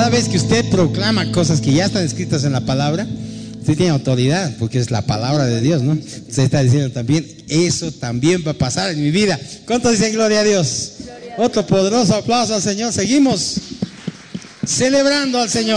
cada vez que usted proclama cosas que ya están escritas en la palabra, usted tiene autoridad, porque es la palabra de Dios, ¿no? Usted está diciendo también, eso también va a pasar en mi vida. ¿Cuántos dicen gloria a Dios? Otro poderoso aplauso al Señor. Seguimos celebrando al Señor.